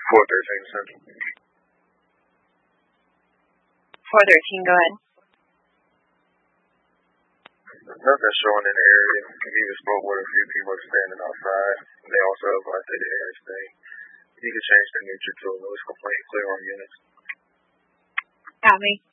413 Central. 413, go ahead. Nothing showing in the area. We even spoke with a few people standing outside. They also advised that the area stay. You can change the neutral to a noise complaint clear on units. Copy.